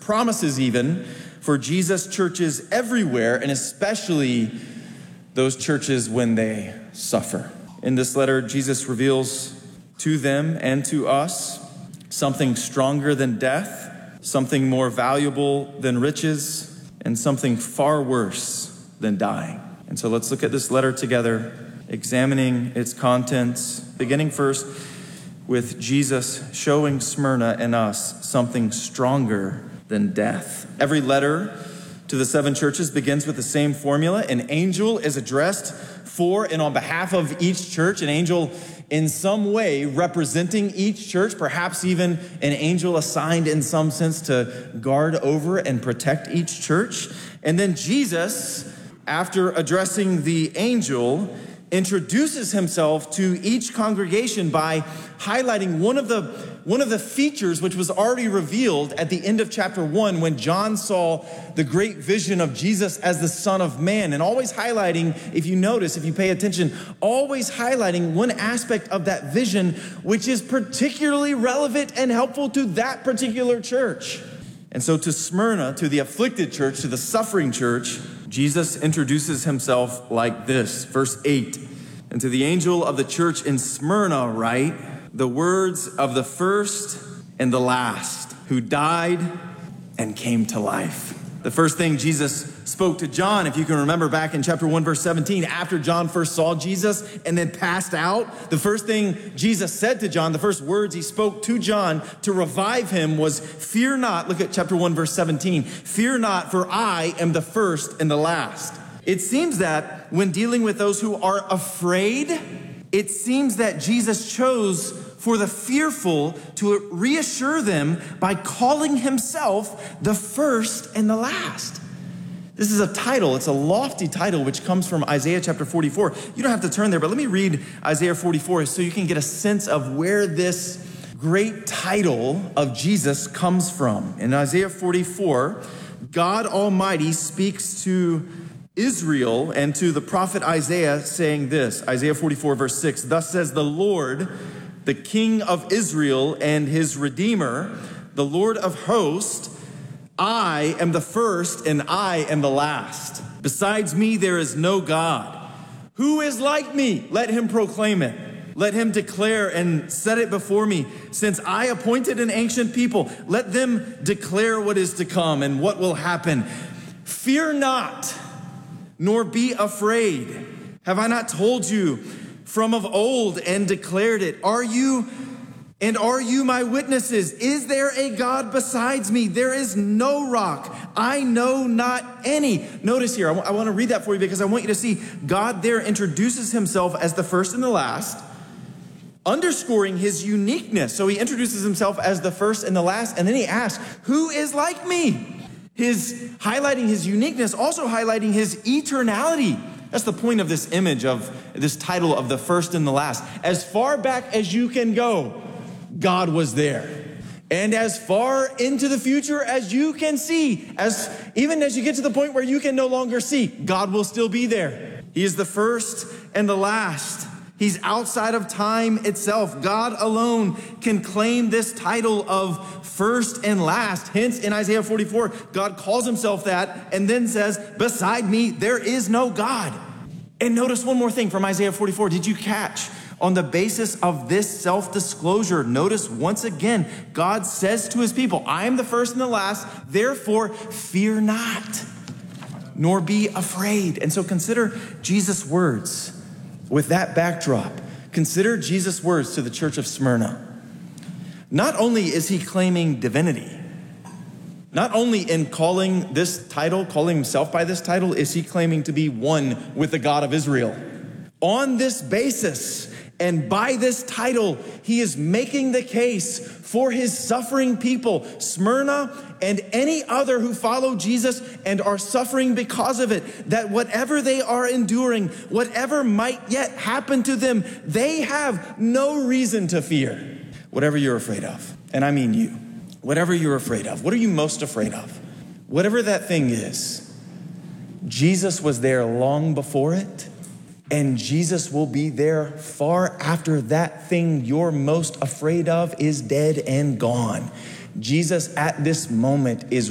promises even for Jesus churches everywhere, and especially those churches when they suffer. In this letter, Jesus reveals to them and to us something stronger than death, something more valuable than riches, and something far worse than dying. And so let's look at this letter together, examining its contents, beginning first with Jesus showing Smyrna and us something stronger than death. Every letter to the 7 churches begins with the same formula. An angel is addressed for and on behalf of each church, an angel in some way representing each church, perhaps even an angel assigned in some sense to guard over and protect each church. And then Jesus, after addressing the angel, introduces himself to each congregation by highlighting one of the features which was already revealed at the end of chapter 1 when John saw the great vision of Jesus as the Son of Man, and always highlighting, if you notice, if you pay attention, always highlighting one aspect of that vision which is particularly relevant and helpful to that particular church. And so to Smyrna, to the afflicted church, to the suffering church, Jesus introduces himself like this, verse 8. And to the angel of the church in Smyrna write the words of the first and the last, who died and came to life. The first thing Jesus spoke to John, if you can remember back in chapter 1, verse 17, after John first saw Jesus and then passed out, the first thing Jesus said to John, the first words he spoke to John to revive him was, "Fear not." Look at chapter 1, verse 17. "Fear not, for I am the first and the last." It seems that when dealing with those who are afraid, it seems that Jesus chose for the fearful to reassure them by calling himself the first and the last. This is a title. It's a lofty title which comes from Isaiah chapter 44. You don't have to turn there, but let me read Isaiah 44 so you can get a sense of where this great title of Jesus comes from. In Isaiah 44, God Almighty speaks to Israel and to the prophet Isaiah saying this, Isaiah 44 verse 6, "Thus says the Lord, the King of Israel and his Redeemer, the Lord of hosts, I am the first and I am the last. Besides me there is no God. Who is like me? Let him proclaim it. Let him declare and set it before me. Since I appointed an ancient people, let them declare what is to come and what will happen. Fear not, nor be afraid. Have I not told you from of old and declared it? Are you my witnesses? Is there a God besides me? There is no rock. I know not any." Notice here, I want to read that for you because I want you to see God there introduces himself as the first and the last, underscoring his uniqueness. So he introduces himself as the first and the last, and then he asks, "Who is like me?" His highlighting his uniqueness, also highlighting his eternality. That's the point of this image of this title of the first and the last. As far back as you can go, God was there. And as far into the future as you can see, even as you get to the point where you can no longer see, God will still be there. He is the first and the last. He's outside of time itself. God alone can claim this title of first and last. Hence, in Isaiah 44, God calls himself that and then says, "Beside me, there is no God." And notice one more thing from Isaiah 44. Did you catch? On the basis of this self-disclosure, notice once again, God says to his people, "I am the first and the last, therefore fear not, nor be afraid." And so consider Jesus' words. With that backdrop, consider Jesus' words to the church of Smyrna. Not only is he claiming divinity, not only in calling this title, calling himself by this title, is he claiming to be one with the God of Israel. On this basis, and by this title, he is making the case for his suffering people, Smyrna and any other who follow Jesus and are suffering because of it, that whatever they are enduring, whatever might yet happen to them, they have no reason to fear. Whatever you're afraid of, and I mean you, whatever you're afraid of, what are you most afraid of? Whatever that thing is, Jesus was there long before it. And Jesus will be there far after that thing you're most afraid of is dead and gone. Jesus at this moment is